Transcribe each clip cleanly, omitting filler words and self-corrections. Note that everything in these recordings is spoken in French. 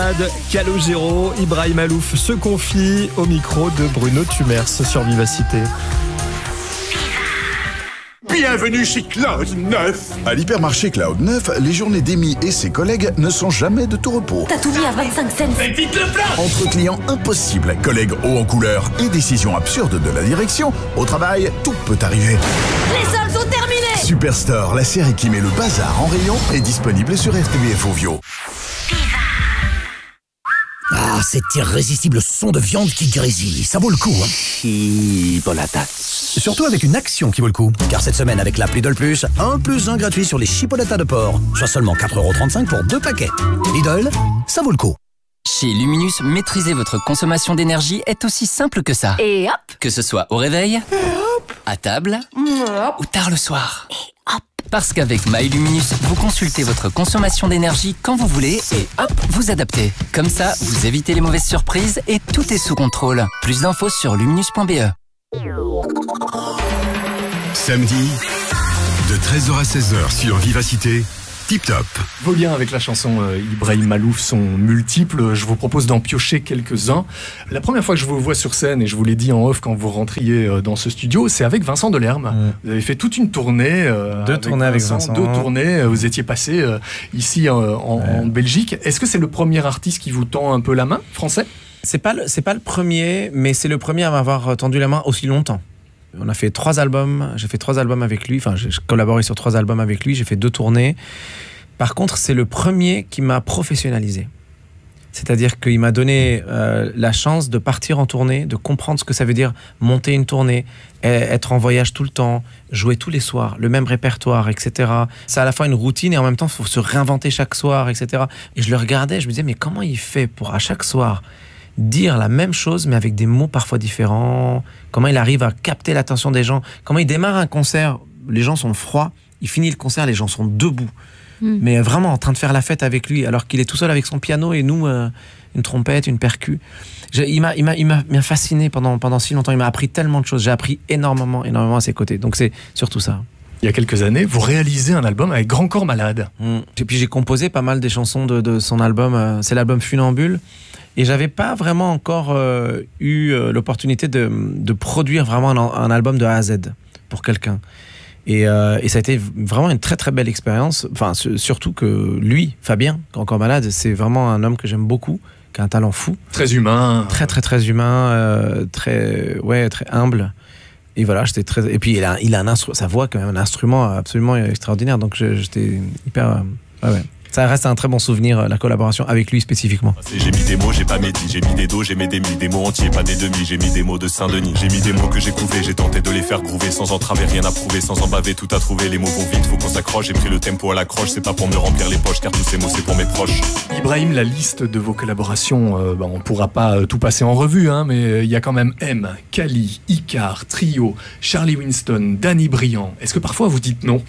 Malade, Calogero, Ibrahim Malouf se confie au micro de Bruno Tumers sur Vivacité. Bienvenue chez Cloud 9. À l'hypermarché Cloud 9, les journées d'Amy et ses collègues ne sont jamais de tout repos. T'as tout mis à 25 cents. Faites vite le plein. Entre clients impossibles, collègues hauts en couleur et décisions absurdes de la direction, au travail, tout peut arriver. Les soldes sont terminés. Superstore, la série qui met le bazar en rayon, est disponible sur RTBF Ovio. Ah, cet irrésistible son de viande qui grésille, ça vaut le coup, hein. Chipolatas. Surtout avec une action qui vaut le coup. Car cette semaine, avec l'appli Lidl Plus, 1+1 gratuit sur les chipolatas de porc. Soit seulement 4,35 € pour 2 paquets. Lidl, ça vaut le coup. Chez Luminus, maîtriser votre consommation d'énergie est aussi simple que ça. Et hop. Que ce soit au réveil, à table ou tard le soir. Parce qu'avec MyLuminus, vous consultez votre consommation d'énergie quand vous voulez et hop, vous adaptez. Comme ça, vous évitez les mauvaises surprises et tout est sous contrôle. Plus d'infos sur luminus.be. Samedi, de 13h à 16h sur Vivacité, Tip Top. Vos liens avec la chanson Ibrahim Malouf sont multiples. Je vous propose d'en piocher quelques-uns. La première fois que je vous vois sur scène, et je vous l'ai dit en off quand vous rentriez dans ce studio, c'est avec Vincent Delerme. Vous avez fait toute une tournée. Deux tournées avec Vincent. Deux tournées. Vous étiez passé ici en Belgique. Est-ce que c'est le premier artiste qui vous tend un peu la main, français ? C'est pas le premier, mais c'est le premier à m'avoir tendu la main aussi longtemps. On a fait 3 albums, j'ai fait 3 albums avec lui, enfin j'ai collaboré sur 3 albums avec lui, j'ai fait 2 tournées. Par contre, c'est le premier qui m'a professionnalisé. C'est-à-dire qu'il m'a donné la chance de partir en tournée, de comprendre ce que ça veut dire monter une tournée, être en voyage tout le temps, jouer tous les soirs, le même répertoire, etc. C'est à la fois une routine et en même temps, il faut se réinventer chaque soir, etc. Et je le regardais, je me disais, mais comment il fait pour à chaque soir dire la même chose mais avec des mots parfois différents, comment il arrive à capter l'attention des gens, comment il démarre un concert, les gens sont froids, il finit le concert, les gens sont debout, mais vraiment en train de faire la fête avec lui alors qu'il est tout seul avec son piano et nous une trompette, une percu. Il m'a fasciné pendant si longtemps, il m'a appris tellement de choses, j'ai appris énormément à ses côtés, donc c'est surtout ça. Il y a quelques années, vous réalisez un album avec Grand Corps Malade. Et puis j'ai composé pas mal des chansons de son album, c'est l'album Funambule. Et j'avais pas vraiment encore eu l'opportunité de produire vraiment un album de A à Z pour quelqu'un. Et ça a été vraiment une très très belle expérience. Enfin, surtout que lui, Fabien, Grand Corps Malade, c'est vraiment un homme que j'aime beaucoup, qui a un talent fou. Très humain. Très humain, très humble. Et voilà, j'étais très. Et puis il a sa voix quand même un instrument absolument extraordinaire. Donc j'étais hyper. Ouais. Ça reste un très bon souvenir, la collaboration avec lui spécifiquement. J'ai mis des mots, j'ai pas médit, j'ai mis des dos, j'ai mis des mots entiers, pas des demi, j'ai mis des mots de Saint-Denis. J'ai mis des mots que j'ai couvés, j'ai tenté de les faire groover, sans entraver, rien à prouver, sans en baver, tout à trouver, les mots vont vite, faut qu'on s'accroche, j'ai pris le tempo à l'accroche, c'est pas pour me remplir les poches, car tous ces mots c'est pour mes proches. Ibrahim, la liste de vos collaborations, on pourra pas tout passer en revue, mais il y a quand même M, Kali, Icar, Trio, Charlie Winston, Danny Briand. Est-ce que parfois vous dites non?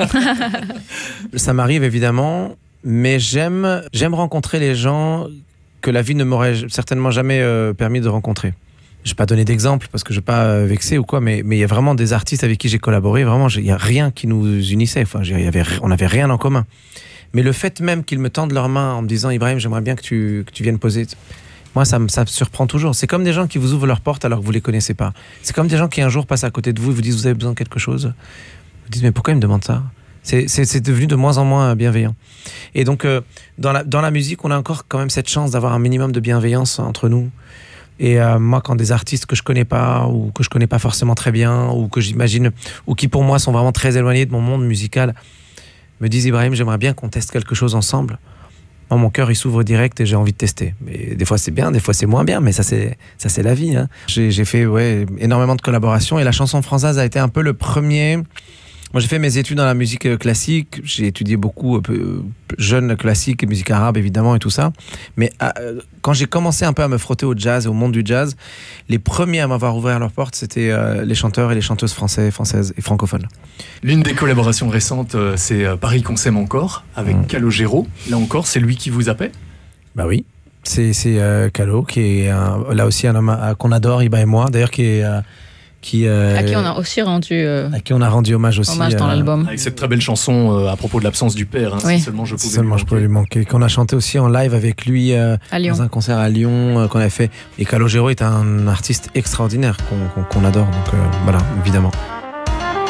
Ça m'arrive évidemment. Mais j'aime rencontrer les gens que la vie ne m'aurait certainement jamais permis de rencontrer. Je ne vais pas donner d'exemple parce que je ne vais pas vexer ou quoi, mais il y a vraiment des artistes avec qui j'ai collaboré, vraiment, il n'y a rien qui nous unissait, enfin, on n'avait rien en commun. Mais le fait même qu'ils me tendent leur main en me disant « Ibrahim, j'aimerais bien que tu viennes poser », moi, ça me surprend toujours. C'est comme des gens qui vous ouvrent leur porte alors que vous ne les connaissez pas. C'est comme des gens qui un jour passent à côté de vous et vous disent « Vous avez besoin de quelque chose ?» Vous dites « Mais pourquoi ils me demandent ça ?» C'est devenu de moins en moins bienveillant. Et donc, dans la musique, on a encore quand même cette chance d'avoir un minimum de bienveillance entre nous. Et moi, quand des artistes que je connais pas, ou que je connais pas forcément très bien, ou que j'imagine, ou qui pour moi sont vraiment très éloignés de mon monde musical, me disent Ibrahim, j'aimerais bien qu'on teste quelque chose ensemble. Moi, mon cœur, il s'ouvre direct et j'ai envie de tester. Mais des fois, c'est bien, des fois, c'est moins bien, mais ça, c'est la vie. Hein. J'ai fait énormément de collaborations et la chanson française a été un peu le premier. Moi, j'ai fait mes études dans la musique classique. J'ai étudié beaucoup jeune classique, musique arabe évidemment et tout ça. Mais quand j'ai commencé un peu à me frotter au jazz et au monde du jazz, les premiers à m'avoir ouvert leurs portes, c'était les chanteurs et les chanteuses françaises et francophones. L'une des collaborations récentes, c'est Paris qu'on s'aime encore avec Calogero. Là encore, c'est lui qui vous appelle ? Bah oui. C'est Calo qui est là aussi un homme qu'on adore, Iba et moi, d'ailleurs qui à qui on a aussi rendu hommage aussi dans l'album. Avec cette très belle chanson à propos de l'absence du père, oui. Si seulement je pouvais lui manquer. Qu'on a chanté aussi en live avec lui dans un concert à Lyon qu'on a fait. Et Calogero est un artiste extraordinaire qu'on adore. Donc voilà, évidemment.